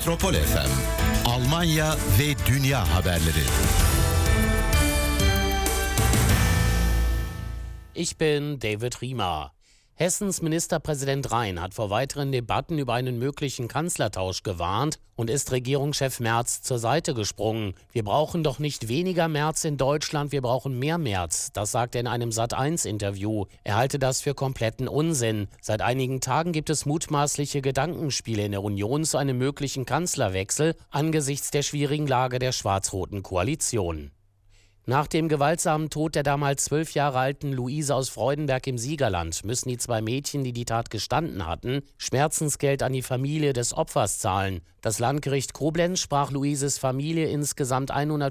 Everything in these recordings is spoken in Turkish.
Metropol FM, Almanya ve dünya haberleri. Ich bin David Riemer. Hessens Ministerpräsident Rhein hat vor weiteren Debatten über einen möglichen Kanzlertausch gewarnt und ist Regierungschef Merz zur Seite gesprungen. Wir brauchen doch nicht weniger Merz in Deutschland, wir brauchen mehr Merz. Das sagt er in einem Sat.1-Interview. Er halte das für kompletten Unsinn. Seit einigen Tagen gibt es mutmaßliche Gedankenspiele in der Union zu einem möglichen Kanzlerwechsel angesichts der schwierigen Lage der schwarz-roten Koalition. Nach dem gewaltsamen Tod der damals 12 Jahre alten Luise aus Freudenberg im Siegerland müssen die 2 Mädchen, die die Tat gestanden hatten, Schmerzensgeld an die Familie des Opfers zahlen. Das Landgericht Koblenz sprach Luises Familie insgesamt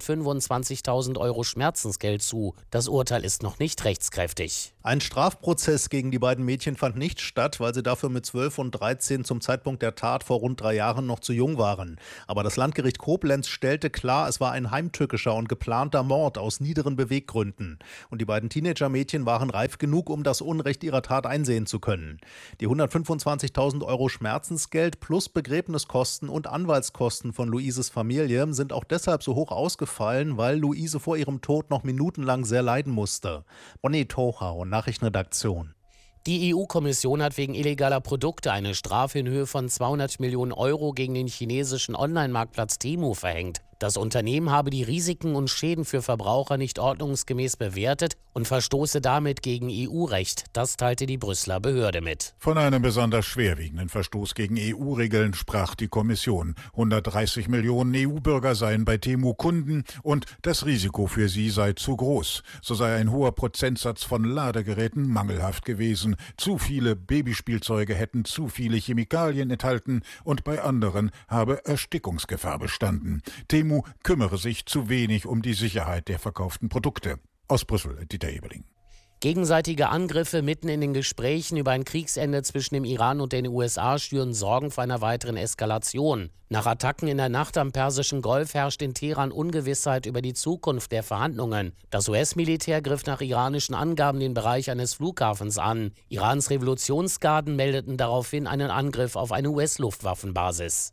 125.000 € Schmerzensgeld zu. Das Urteil ist noch nicht rechtskräftig. Ein Strafprozess gegen die beiden Mädchen fand nicht statt, weil sie dafür mit 12 und 13 zum Zeitpunkt der Tat vor rund 3 Jahren noch zu jung waren. Aber das Landgericht Koblenz stellte klar, es war ein heimtückischer und geplanter Mord aus niederen Beweggründen. Und die beiden Teenager-Mädchen waren reif genug, um das Unrecht ihrer Tat einsehen zu können. Die 125.000 € Schmerzensgeld plus Begräbniskosten und Anwaltskosten von Luises Familie sind auch deshalb so hoch ausgefallen, weil Luise vor ihrem Tod noch minutenlang sehr leiden musste. Bonnie Tochau, Nachrichtenredaktion. Die EU-Kommission hat wegen illegaler Produkte eine Strafe in Höhe von 200 Millionen € gegen den chinesischen Online-Marktplatz Temu verhängt. Das Unternehmen habe die Risiken und Schäden für Verbraucher nicht ordnungsgemäß bewertet und verstoße damit gegen EU-Recht. Das teilte die Brüsseler Behörde mit. Von einem besonders schwerwiegenden Verstoß gegen EU-Regeln sprach die Kommission. 130 Millionen EU-Bürger seien bei Temu Kunden und das Risiko für sie sei zu groß. So sei ein hoher Prozentsatz von Ladegeräten mangelhaft gewesen. Zu viele Babyspielzeuge hätten zu viele Chemikalien enthalten und bei anderen habe Erstickungsgefahr bestanden. Temu kümmere sich zu wenig um die Sicherheit der verkauften Produkte. Aus Brüssel, Dieter Ebeling. Gegenseitige Angriffe mitten in den Gesprächen über ein Kriegsende zwischen dem Iran und den USA schüren Sorgen vor einer weiteren Eskalation. Nach Attacken in der Nacht am Persischen Golf herrscht in Teheran Ungewissheit über die Zukunft der Verhandlungen. Das US-Militär griff nach iranischen Angaben den Bereich eines Flughafens an. Irans Revolutionsgarden meldeten daraufhin einen Angriff auf eine US-Luftwaffenbasis.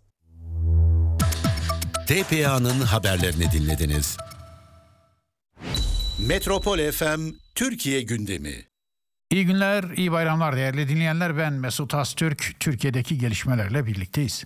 TPA'nın haberlerini dinlediniz. Metropol FM Türkiye gündemi. İyi günler, iyi bayramlar değerli dinleyenler. Ben Mesut Astürk. Türkiye'deki gelişmelerle birlikteyiz.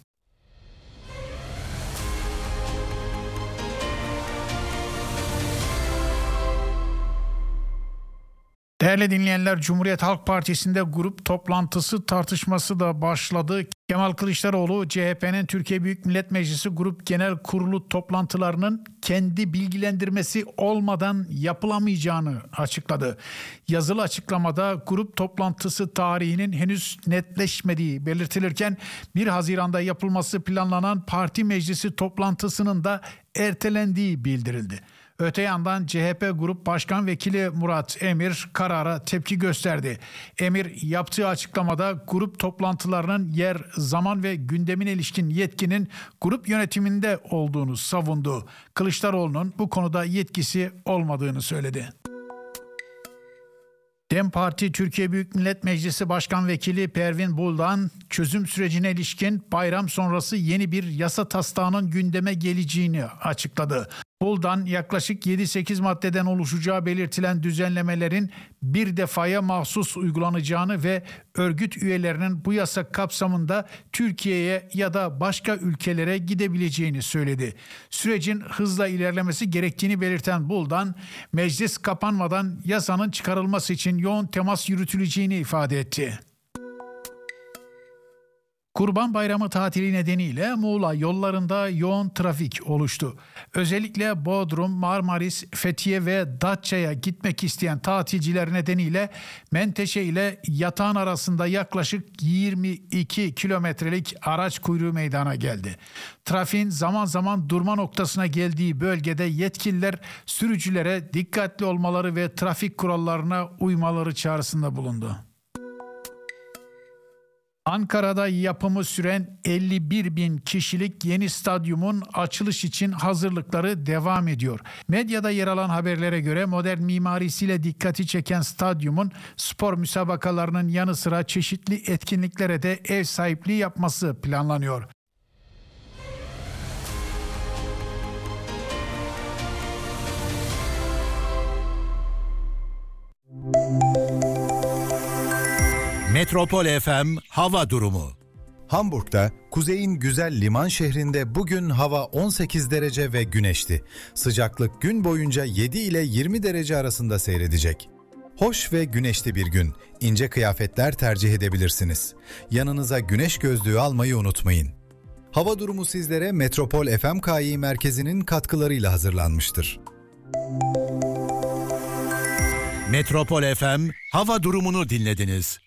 Değerli dinleyenler, Cumhuriyet Halk Partisi'nde grup toplantısı tartışması da başladı. Kemal Kılıçdaroğlu, CHP'nin Türkiye Büyük Millet Meclisi Grup Genel Kurulu toplantılarının kendi bilgilendirmesi olmadan yapılamayacağını açıkladı. Yazılı açıklamada grup toplantısı tarihinin henüz netleşmediği belirtilirken 1 Haziran'da yapılması planlanan parti meclisi toplantısının da ertelendiği bildirildi. Öte yandan CHP Grup Başkan Vekili Murat Emir karara tepki gösterdi. Emir yaptığı açıklamada grup toplantılarının yer, zaman ve gündemine ilişkin yetkinin grup yönetiminde olduğunu savundu. Kılıçdaroğlu'nun bu konuda yetkisi olmadığını söyledi. DEM Parti Türkiye Büyük Millet Meclisi Başkan Vekili Pervin Buldan, çözüm sürecine ilişkin bayram sonrası yeni bir yasa taslağının gündeme geleceğini açıkladı. Buldan, yaklaşık 7-8 maddeden oluşacağı belirtilen düzenlemelerin bir defaya mahsus uygulanacağını ve örgüt üyelerinin bu yasa kapsamında Türkiye'ye ya da başka ülkelere gidebileceğini söyledi. Sürecin hızla ilerlemesi gerektiğini belirten Buldan, meclis kapanmadan yasanın çıkarılması için yoğun temas yürütüleceğini ifade etti. Kurban Bayramı tatili nedeniyle Muğla yollarında yoğun trafik oluştu. Özellikle Bodrum, Marmaris, Fethiye ve Datça'ya gitmek isteyen tatilciler nedeniyle Menteşe ile Yatağan arasında yaklaşık 22 kilometrelik araç kuyruğu meydana geldi. Trafiğin zaman zaman durma noktasına geldiği bölgede yetkililer sürücülere dikkatli olmaları ve trafik kurallarına uymaları çağrısında bulundu. Ankara'da yapımı süren 51 bin kişilik yeni stadyumun açılış için hazırlıkları devam ediyor. Medyada yer alan haberlere göre modern mimarisiyle dikkati çeken stadyumun spor müsabakalarının yanı sıra çeşitli etkinliklere de ev sahipliği yapması planlanıyor. Metropol FM hava durumu. Hamburg'da, kuzeyin güzel liman şehrinde bugün hava 18 derece ve güneşli. Sıcaklık gün boyunca 7 ile 20 derece arasında seyredecek. Hoş ve güneşli bir gün. İnce kıyafetler tercih edebilirsiniz. Yanınıza güneş gözlüğü almayı unutmayın. Hava durumu sizlere Metropol FM KI merkezinin katkılarıyla hazırlanmıştır. Metropol FM hava durumunu dinlediniz.